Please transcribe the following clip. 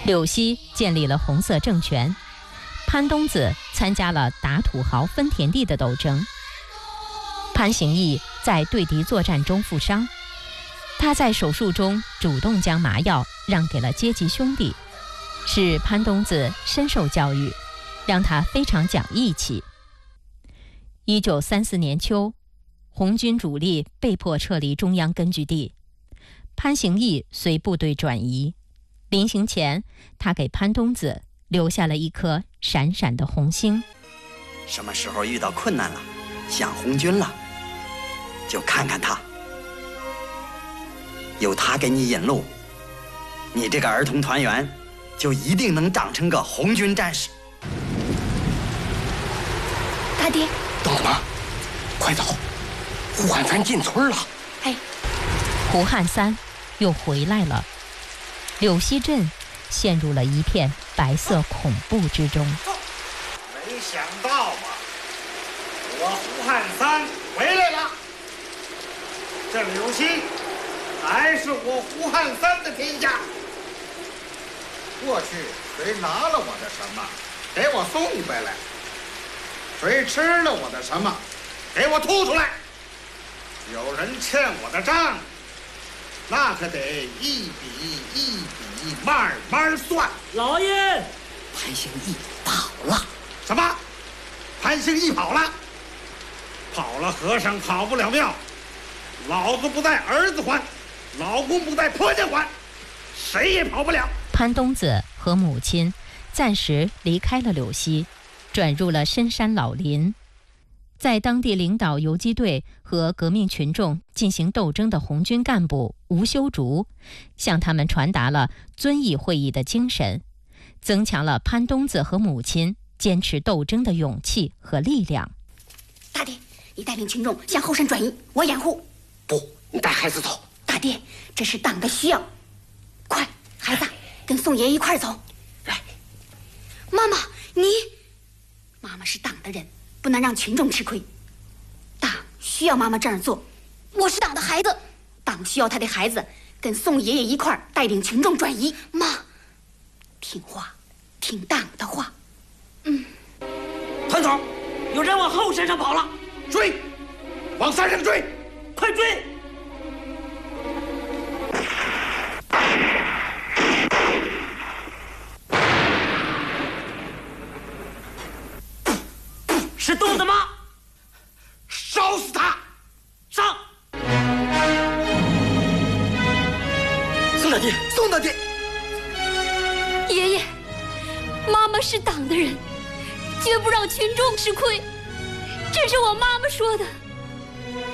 柳熙建立了红色政权，潘冬子参加了打土豪分田地的斗争。潘行义在对敌作战中负伤，他在手术中主动将麻药让给了阶级兄弟，使潘冬子深受教育，让他非常讲义气。1934年秋，红军主力被迫撤离中央根据地，潘行义随部队转移。临行前，他给潘冬子留下了一颗闪闪的红星。 什么时候遇到困难了，想红军了，就看看他，有他给你引路，你这个儿童团员就一定能长成个红军战士。 大爹， 等等吧，快走，胡汉三进村了。 哎， 胡汉三又回来了。柳溪镇陷入了一片白色恐怖之中。 没想到吧，我胡汉三回来了。这柳溪还是我胡汉三的天下。过去谁拿了我的什么，给我送回来；谁吃了我的什么，给我吐出来。有人欠我的账，那可得一笔一笔慢慢算。 老爷， 潘行义跑了。 什么？潘行义跑了？跑了和尚跑不了庙。老子不带儿子还，老公不带婆家还，谁也跑不了。 潘冬子和母亲暂时离开了柳溪，转入了深山老林。在当地领导游击队和革命群众进行斗争的红军干部吴修竹，向他们传达了遵义会议的精神，增强了潘冬子和母亲坚持斗争的勇气和力量。 大爹，你带领群众向后山转移，我掩护。 不，你带孩子走。 大爹，这是党的需要。快，孩子，跟宋爷一块走。 来， 妈妈，妈妈是党的人，不能让群众吃亏。党需要妈妈这样做。我是党的孩子，党需要他的孩子跟宋爷爷一块带领群众转移。妈，听话，听党的话。 团总，有人往后山上跑了， 追，往山上追， 快追！是动的吗？ 烧死他！ 上！ 宋大爹，宋大爹， 爷爷，妈妈是党的人，绝不让群众吃亏，这是我妈妈说的。